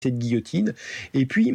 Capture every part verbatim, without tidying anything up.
cette guillotine. Et puis,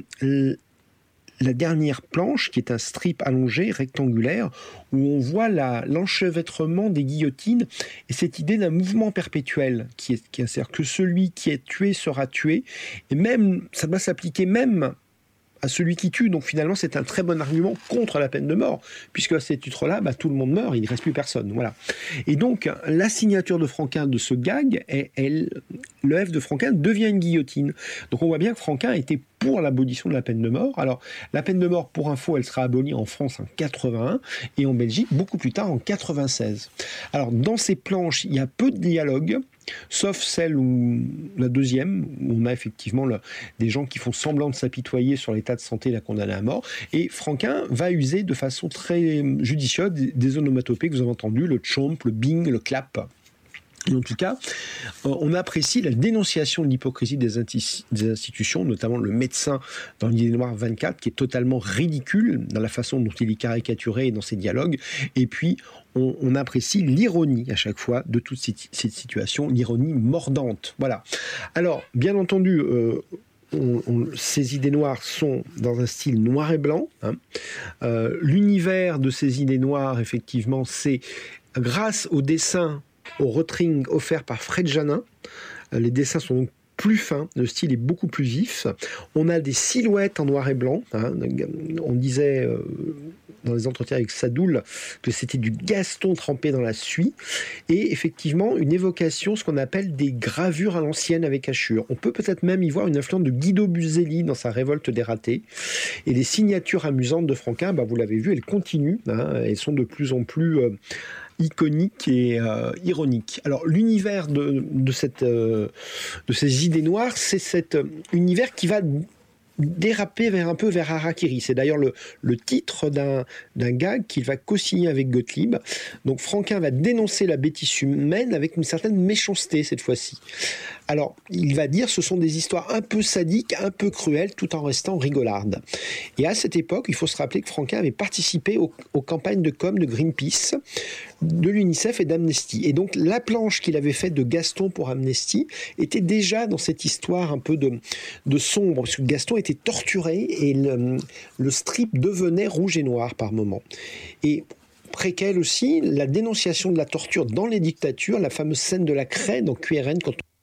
la dernière planche, qui est un strip allongé, rectangulaire, où on voit la, l'enchevêtrement des guillotines et cette idée d'un mouvement perpétuel, qui est, qui est, c'est-à-dire que celui qui est tué sera tué, et même, ça va s'appliquer même à celui qui tue. Donc finalement, c'est un très bon argument contre la peine de mort, puisque à ce titre-là, bah, tout le monde meurt, il ne reste plus personne. Voilà. Et donc, la signature de Franquin de ce gag, est, elle, le F de Franquin devient une guillotine. Donc on voit bien que Franquin était pour l'abolition de la peine de mort. Alors, la peine de mort, pour info, elle sera abolie en France en quatre-vingt-un et en Belgique beaucoup plus tard en quatre-vingt-seize. Alors, dans ces planches, il y a peu de dialogue, sauf celle où la deuxième, où on a effectivement le, des gens qui font semblant de s'apitoyer sur l'état de santé de la condamnée à mort. Et Franquin va user de façon très judicieuse des onomatopées que vous avez entendues, le chomp, le bing, le clap. Et en tout cas, on apprécie la dénonciation de l'hypocrisie des, inti- des institutions, notamment le médecin dans l'Idée Noire vingt-quatre, qui est totalement ridicule dans la façon dont il est caricaturé et dans ses dialogues. Et puis, on, on apprécie l'ironie à chaque fois de toute cette, cette situation, l'ironie mordante. Voilà. Alors, bien entendu, euh, On, on, ces idées noires sont dans un style noir et blanc. Hein. Euh, l'univers de ces idées noires, effectivement, c'est grâce au dessin, au retring offert par Fred Janin. Euh, les dessins sont donc plus fins, le style est beaucoup plus vif. On a des silhouettes en noir et blanc. Hein. On disait euh, dans les entretiens avec Sadoul que c'était du Gaston trempé dans la suie. Et effectivement, une évocation, ce qu'on appelle des gravures à l'ancienne avec hachure. On peut peut-être même y voir une influence de Guido Buselli dans sa Révolte des ratés. Et les signatures amusantes de Franquin, bah, vous l'avez vu, elles continuent. Hein. Elles sont de plus en plus euh, iconiques et euh, ironiques. Alors, l'univers de, de, cette, euh, de ces idées noires, c'est cet univers qui va déraper vers un peu vers Harakiri. C'est d'ailleurs le, le titre d'un, d'un gag qu'il va co-signer avec Gottlieb. Donc Franquin va dénoncer la bêtise humaine avec une certaine méchanceté cette fois-ci. Alors, il va dire ce sont des histoires un peu sadiques, un peu cruelles, tout en restant rigolardes. Et à cette époque, il faut se rappeler que Franquin avait participé aux, aux campagnes de com de Greenpeace, de l'UNICEF et d'Amnesty. Et donc, la planche qu'il avait faite de Gaston pour Amnesty était déjà dans cette histoire un peu de, de sombre, parce que Gaston était torturé et le, le strip devenait rouge et noir par moments. Et préquel aussi, la dénonciation de la torture dans les dictatures, la fameuse scène de la craie dans Q R N, quand